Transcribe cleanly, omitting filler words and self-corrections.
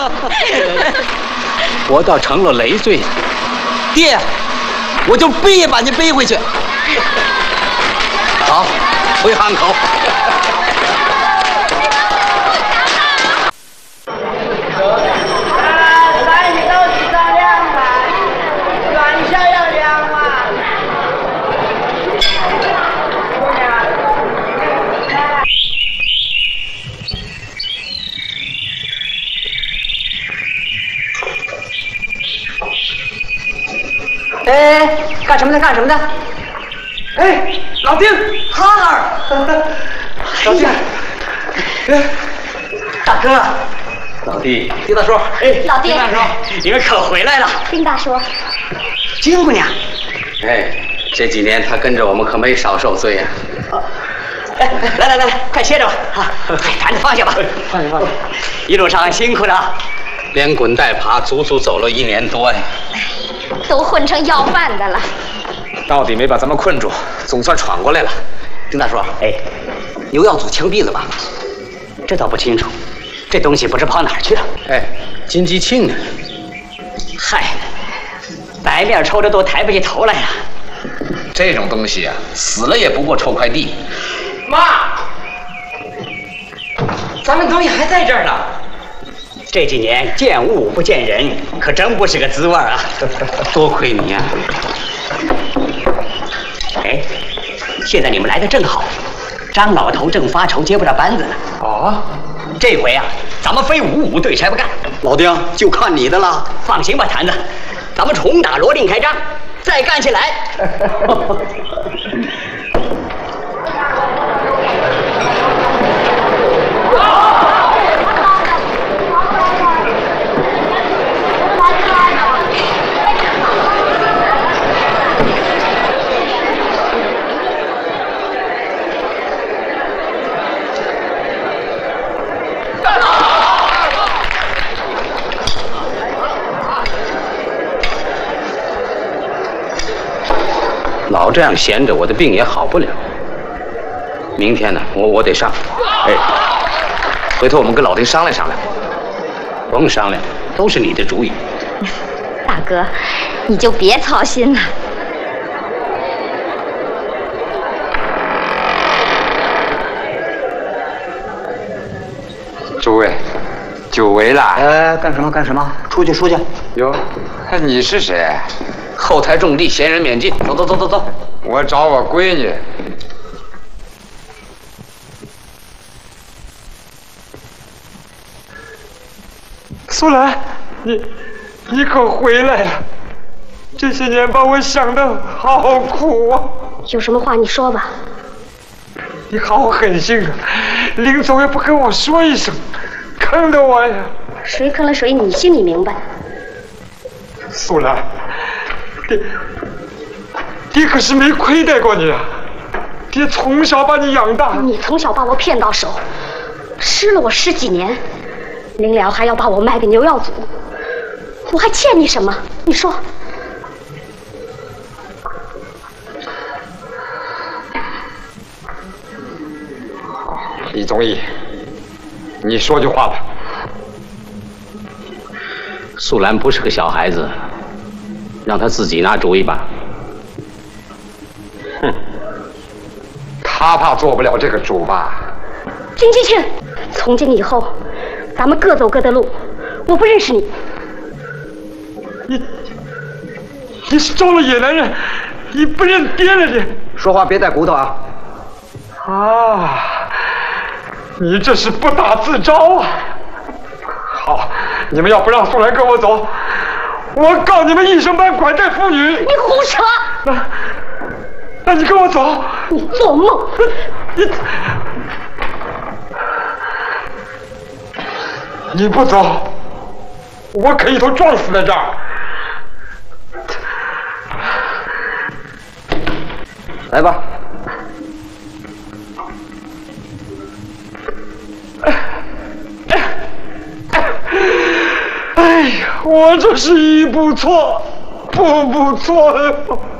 我倒成了累赘。 爹，我就背把你背回去。 好，回汉口。 哎，干什么的？干什么的？ 哎，老丁，哈儿，老丁，哎，大哥， 老弟， 丁大叔， 哎，老丁， 丁大叔，你们可回来了。 丁大叔， 金姑娘， 哎，这几年他跟着我们可没少受罪呀。 哎，来，快歇着吧。啊，赶紧放下吧。放下。一路上辛苦了， 连滚带爬，足足走了1年多呀。 都混成要饭的了。 到底没把咱们困住，总算闯过来了。 丁大叔，哎，牛耀祖枪毙了吧？这倒不清楚，这东西不知跑哪儿去了。 哎，金鸡庆呢？ 嗨，白面抽着都抬不起头来呀。 这种东西啊，死了也不过臭块地。 妈，咱们东西还在这儿呢。这几年见物不见人，可真不是个滋味啊！ 多亏你呀！ 哎，现在你们来的正好，张老头正发愁接不着班子呢。 哦， 这回啊，咱们非5-5对柴不干。 老丁，就看你的了。 放心吧，坛子，咱们重打罗令开张，再干起来。 老这样闲着，我的病也好不了。明天呢，我得上。哎，回头我们跟老丁商量商量。甭商量，都是你的主意。 大哥，你就别操心了。 诸位，久违了。 干什么？干什么？出去。 哟，你是谁？ 后台种地，闲人免进。走。 我找我闺女。 苏兰，你可回来了！这些年把我想得好苦啊！ 有什么话你说吧。 你好狠心啊！临走也不跟我说一声，坑得我呀！ 谁坑了谁，你心里明白。 苏兰，爹可是没亏待过你啊！爹从小把你养大。 你从小把我骗到手，吃了我10几年，临了还要把我卖给牛耀祖，我还欠你什么？你说。 李宗义，你说句话吧。 素兰不是个小孩子，让他自己拿主意吧。 哼，他怕做不了这个主吧？ 金继庆，从今以后，咱们各走各的路，我不认识你。 你是招了野男人，你不认爹了你？ 说话别带骨头啊！ 啊，你这是不打自招啊！好，你们要不让素兰跟我走，我告你们1声半拐带妇女！ 你胡扯！ 那你跟我走！ 你做梦！ 你不走，我可一头撞死在这儿！ 来吧。 哎呀，我这是一步错，步步错。